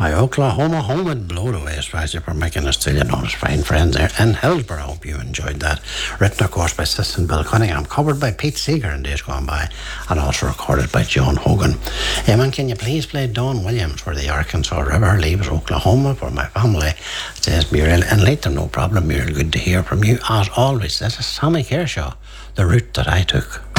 Hi, Oklahoma home and blowed away as far as you're making us still, his fine friends there in Hillsborough. I hope you enjoyed that. Written, of course, by Assistant Bill Cunningham, covered by Pete Seeger in days gone by, and also recorded by John Hogan. Man, can you please play Don Williams where the Arkansas River leaves Oklahoma for my family? Says Muriel, and later, no problem, Muriel. Good to hear from you as always. This is Sammy Kershaw, The Route That I Took.